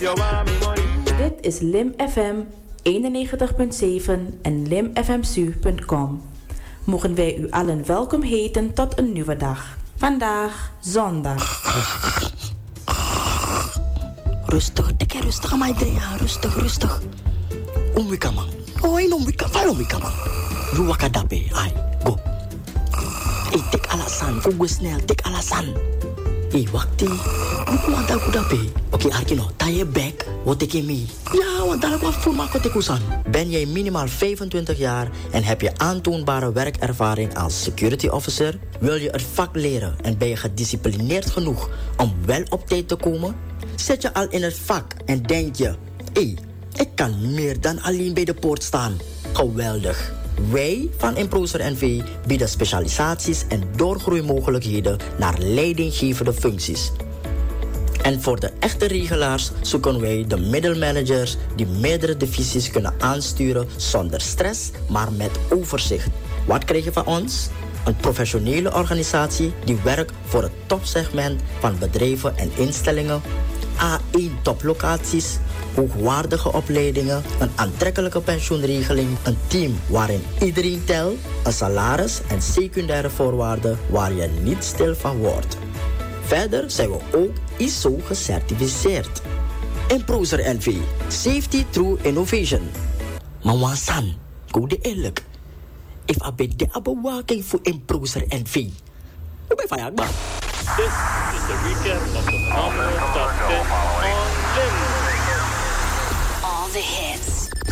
Dit is Lim FM 91.7 en limfmsu.com. Mogen wij u allen welkom heten tot een nieuwe dag. Vandaag zondag. Rustig, dikke rustig, Maidrea. Rustig. Omwika man. Omwika man. Ruwaka dape, ai, go. Tik alasan, go snel, tik alasan. Wakti, ik want dat dape. Oké, Arkino, taai back, wat ik in me. Ja, want dat was voor makkelijk kusan. Ben jij minimaal 25 jaar en heb je aantoonbare werkervaring als security officer? Wil je het vak leren en ben je gedisciplineerd genoeg om wel op tijd te komen? Zit je al in het vak en denk je, ik kan meer dan alleen bij de poort staan. Geweldig. Wij van Improser NV bieden specialisaties en doorgroeimogelijkheden naar leidinggevende functies. En voor de echte regelaars zoeken wij de middelmanagers die meerdere divisies kunnen aansturen zonder stress, maar met overzicht. Wat krijg je van ons? Een professionele organisatie die werkt voor het topsegment van bedrijven en instellingen. A1 toplocaties, hoogwaardige opleidingen, een aantrekkelijke pensioenregeling, een team waarin iedereen telt, een salaris en secundaire voorwaarden waar je niet stil van wordt. Verder zijn we ook ISO gecertificeerd. Improser NV, Safety Through Innovation. Mawasan, go de eerlijk. If I be de abawaking voor Improser NV. Hoe ben je van This is the recap of the phenomenal top 10 on Lim. All the hits.